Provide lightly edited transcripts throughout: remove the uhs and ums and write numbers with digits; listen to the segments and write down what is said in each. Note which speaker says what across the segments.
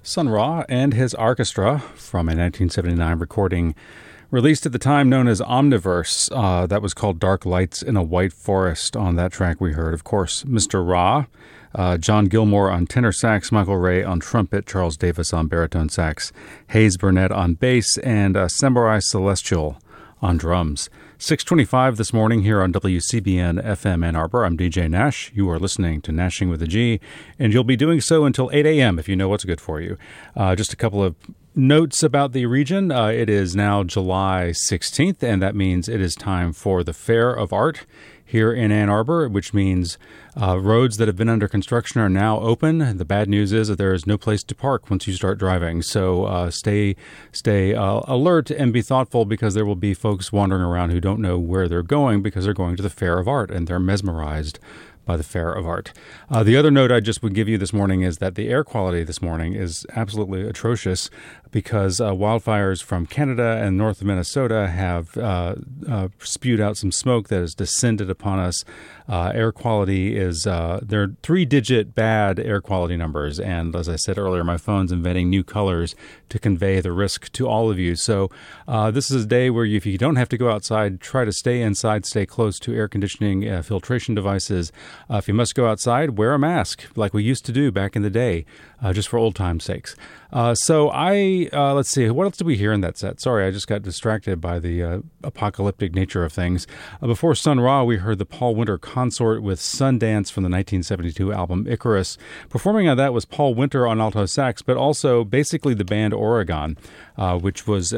Speaker 1: Sun Ra and his orchestra from a 1979 recording released at the time known as Omniverse. That was called Dark Lights in a White Forest. On that track we heard, of course, Mr. Ra, John Gilmore on tenor sax, Michael Ray on trumpet, Charles Davis on baritone sax, Hayes Burnett on bass, and Samurai Celestial on drums. 6:25 this morning here on WCBN FM Ann Arbor. I'm DJ Nash. You are listening to Nashing with a G, and you'll be doing so until 8 a.m. if you know what's good for you. Just a couple of notes about the region. It is now July 16th, and that means it is time for the Fair of Art here in Ann Arbor, which means roads that have been under construction are now open. The bad news is that there is no place to park once you start driving. So stay alert and be thoughtful, because there will be folks wandering around who don't know where they're going because they're going to the Fair of Art and they're mesmerized by the Fair of Art. The other note I just would give you this morning is that the air quality this morning is absolutely atrocious because wildfires from Canada and north of Minnesota have spewed out some smoke that has descended upon us. Air quality is, there are 3-digit bad air quality numbers. And as I said earlier, my phone's inventing new colors to convey the risk to all of you. So this is a day where if you don't have to go outside, try to stay inside, stay close to air conditioning, filtration devices. If you must go outside, wear a mask like we used to do back in the day, just for old time's sakes. So let's see, what else did we hear in that set? Sorry, I just got distracted by the apocalyptic nature of things. Before Sun Ra, we heard the Paul Winter Consort with Sundance from the 1972 album Icarus. Performing on that was Paul Winter on alto sax, but also basically the band Oregon, which was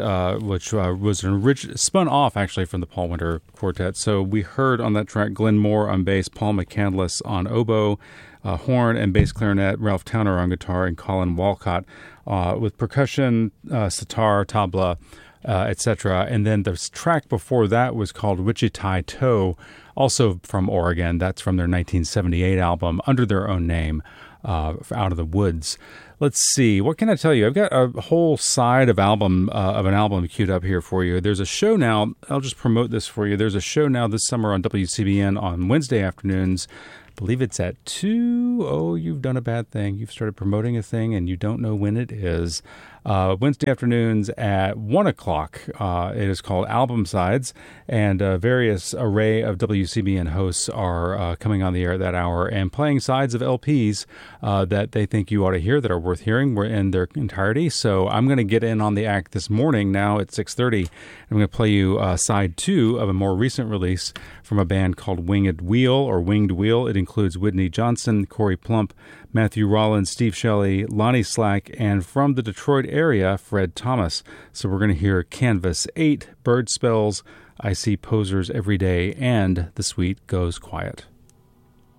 Speaker 1: spun off actually from the Paul Winter Quartet. So we heard on that track Glenn Moore on bass, Paul McCandless on oboe, horn and bass clarinet, Ralph Towner on guitar, and Colin Walcott with percussion, sitar, tabla, etc. And then the track before that was called Wichita Toe, also from Oregon. That's from their 1978 album, under their own name, Out of the Woods. Let's see, what can I tell you? I've got a whole side of an album queued up here for you. There's a show now, I'll just promote this for you. There's a show now this summer on WCBN on Wednesday afternoons. I believe it's at 2. Oh, you've done a bad thing. You've started promoting a thing and you don't know when it is. Wednesday afternoons at 1 o'clock. It is called Album Sides, and various array of WCBN hosts are coming on the air at that hour and playing sides of LPs that they think you ought to hear, that are worth hearing in their entirety. So I'm going to get in on the act this morning now at 6:30. I'm going to play you side 2 of a more recent release from a band called Winged Wheel. It includes Whitney Johnson, Corey Plump, Matthew Rollins, Steve Shelley, Lonnie Slack, and from the Detroit area, Fred Thomas. So we're going to hear Canvas 8, Bird Spells, I See Posers Every Day, and The Sweet Goes Quiet.